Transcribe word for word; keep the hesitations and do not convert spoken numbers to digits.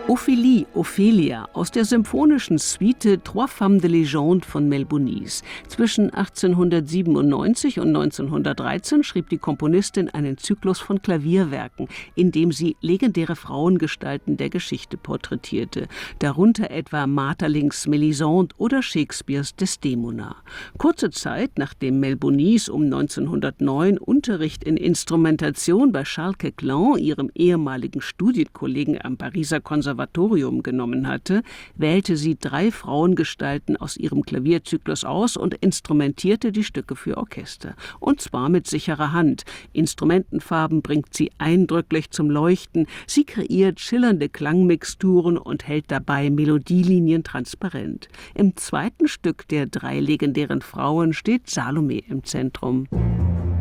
Ophélie, Ophelia aus der symphonischen Suite Trois Femmes de Légende von Melbonis. Zwischen achtzehnhundertsiebenundneunzig und neunzehnhundertdreizehn schrieb die Komponistin einen Zyklus von Klavierwerken, in dem sie legendäre Frauengestalten der Geschichte porträtierte, darunter etwa Maeterlinks Mélisande oder Shakespeares Desdemona. Kurze Zeit nachdem Melbonis um neunzehnhundertneun Unterricht in Instrumentation bei Charles Queclan, ihrem ehemaligen Studienkollegen am Pariser Konservatorium, genommen hatte, wählte sie drei Frauengestalten aus ihrem Klavierzyklus aus und instrumentierte die Stücke für Orchester. Und zwar mit sicherer Hand. Instrumentenfarben bringt sie eindrücklich zum Leuchten, sie kreiert schillernde Klangmixturen und hält dabei Melodielinien transparent. Im zweiten Stück der drei legendären Frauen steht Salome im Zentrum.